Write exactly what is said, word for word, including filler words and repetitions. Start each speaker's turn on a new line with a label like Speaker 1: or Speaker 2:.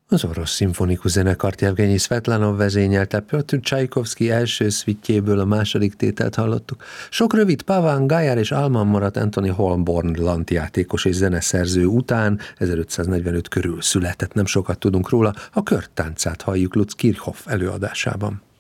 Speaker 1: Az orosz szimfonikus zenekart Jevgenyi Szvetlanov vezényelte, Pjotr Csajkovszky első szvitjéből a második tételt hallottuk. Sok rövid Pavan, Gajár és Alman maradt Anthony Holmborn lantjátékos és zeneszerző után, ezerötszáznegyvenöt körül született, nem sokat tudunk róla, a körtáncát halljuk Lutz Kirchhoff előadásában.